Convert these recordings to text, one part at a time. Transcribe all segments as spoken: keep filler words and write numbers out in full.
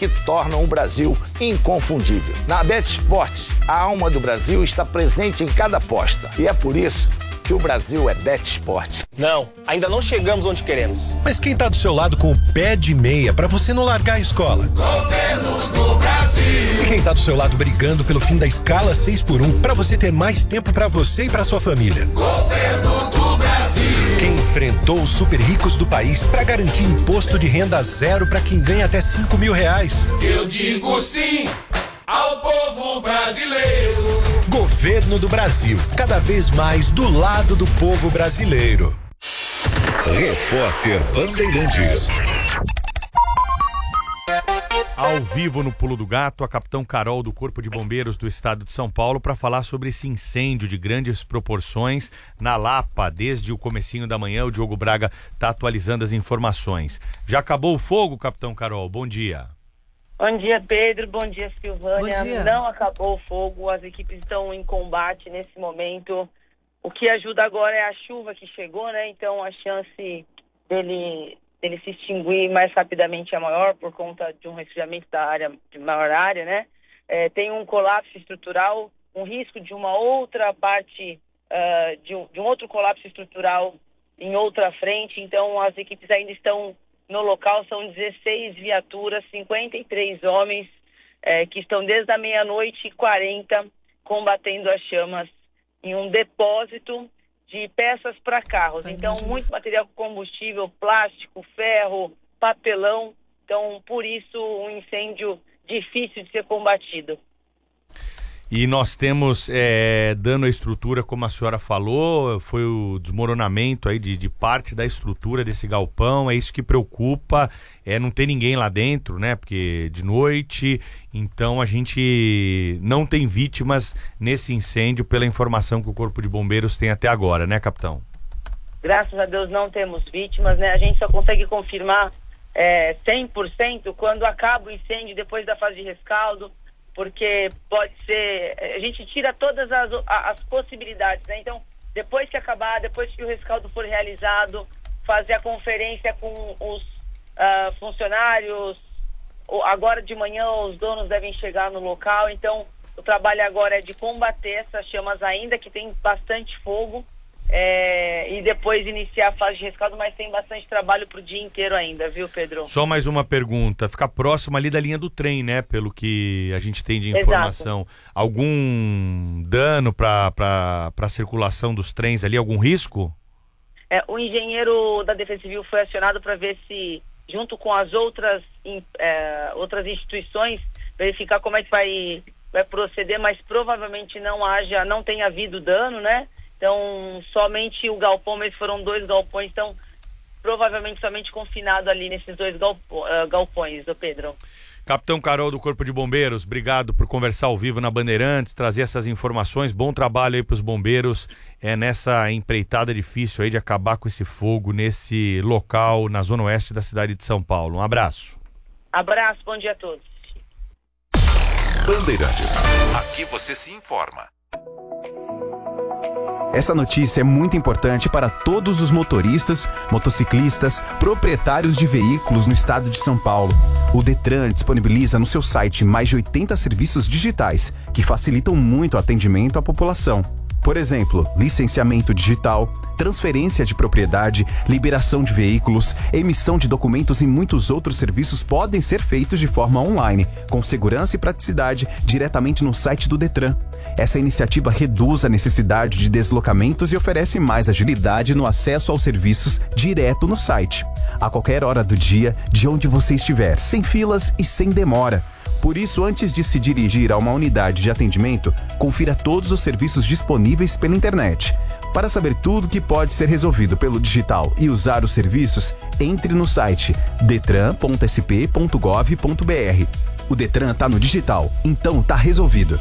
que tornam o Brasil inconfundível. Na BetSport, a alma do Brasil está presente em cada aposta. E é por isso que o Brasil é BetSport. Não, ainda não chegamos onde queremos. Mas quem tá do seu lado com o pé de meia pra você não largar a escola? Governo do Brasil. E quem tá do seu lado brigando pelo fim da escala seis por um pra você ter mais tempo pra você e pra sua família? Governo do Brasil. Quem enfrentou os super ricos do país pra garantir imposto de renda zero pra quem ganha até cinco mil reais? Eu digo sim ao povo brasileiro. Governo do Brasil, cada vez mais do lado do povo brasileiro. Repórter Bandeirantes. Ao vivo no Pulo do Gato, a capitão Carol do Corpo de Bombeiros do Estado de São Paulo para falar sobre esse incêndio de grandes proporções na Lapa. Desde o comecinho da manhã, o Diogo Braga está atualizando as informações. Já acabou o fogo, capitão Carol? Bom dia. Bom dia, Pedro. Bom dia, Silvânia. Bom dia. Não acabou o fogo, as equipes estão em combate nesse momento. O que ajuda agora é a chuva que chegou, né? Então a chance dele, dele se extinguir mais rapidamente é maior por conta de um resfriamento da área, de maior área, né? É, tem um colapso estrutural, um risco de uma outra parte, uh, de, um, de um outro colapso estrutural em outra frente. Então as equipes ainda estão no local, são dezesseis viaturas, cinquenta e três homens é, que estão desde a meia-noite e quarenta combatendo as chamas em um depósito de peças para carros. Então, muito material com combustível, plástico, ferro, papelão. Então, por isso, um incêndio difícil de ser combatido. E nós temos é, dano à estrutura, como a senhora falou, foi o desmoronamento aí de, de parte da estrutura desse galpão, é isso que preocupa, é não ter ninguém lá dentro, né, porque de noite, então a gente não tem vítimas nesse incêndio pela informação que o Corpo de Bombeiros tem até agora, né, capitão? Graças a Deus não temos vítimas, né, a gente só consegue confirmar é, cem por cento quando acaba o incêndio depois da fase de rescaldo, porque pode ser, a gente tira todas as, as possibilidades, né? Então, depois que acabar, depois que o rescaldo for realizado, fazer a conferência com os uh, funcionários, agora de manhã os donos devem chegar no local, então o trabalho agora é de combater essas chamas ainda, que tem bastante fogo, é, e depois iniciar a fase de rescaldo, mas tem bastante trabalho pro dia inteiro ainda, viu, Pedro? Só mais uma pergunta, fica próximo ali da linha do trem, né, pelo que a gente tem de informação. Exato. Algum dano para a circulação dos trens ali, algum risco? É, o engenheiro da Defesa Civil foi acionado para ver se, junto com as outras, é, outras instituições, verificar como é que vai, vai proceder, mas provavelmente não haja, não tenha havido dano, né? Então, somente o galpão, mas foram dois galpões, então, provavelmente somente confinado ali nesses dois galpo, uh, galpões, do Pedro. Capitão Carol do Corpo de Bombeiros, obrigado por conversar ao vivo na Bandeirantes, trazer essas informações, bom trabalho aí para os bombeiros, é, nessa empreitada difícil aí de acabar com esse fogo nesse local, na zona oeste da cidade de São Paulo. Um abraço. Abraço, bom dia a todos. Bandeirantes, aqui você se informa. Essa notícia é muito importante para todos os motoristas, motociclistas, proprietários de veículos no estado de São Paulo. O Detran disponibiliza no seu site mais de oitenta serviços digitais que facilitam muito o atendimento à população. Por exemplo, licenciamento digital, transferência de propriedade, liberação de veículos, emissão de documentos e muitos outros serviços podem ser feitos de forma online, com segurança e praticidade, diretamente no site do Detran. Essa iniciativa reduz a necessidade de deslocamentos e oferece mais agilidade no acesso aos serviços direto no site, a qualquer hora do dia, de onde você estiver, sem filas e sem demora. Por isso, antes de se dirigir a uma unidade de atendimento, confira todos os serviços disponíveis pela internet. Para saber tudo que pode ser resolvido pelo digital e usar os serviços, entre no site detran ponto s p ponto gov ponto b r. O Detran tá no digital, então tá resolvido.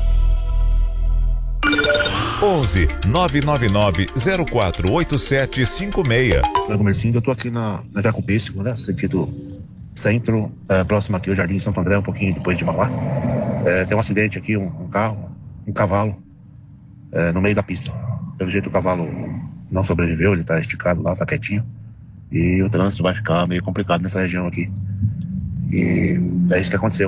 onze nove nove nove zero quatro oito sete cinco seis. Na Comercinho, eu tô aqui na, na Jaco Pêssego, né? Sentido centro, é, próximo aqui ao Jardim Santo André, um pouquinho depois de Mauá. É, tem um acidente aqui, um, um carro, um cavalo, é, no meio da pista. Pelo jeito o cavalo não sobreviveu, ele tá esticado lá, tá quietinho. E o trânsito vai ficar meio complicado nessa região aqui. E é isso que aconteceu.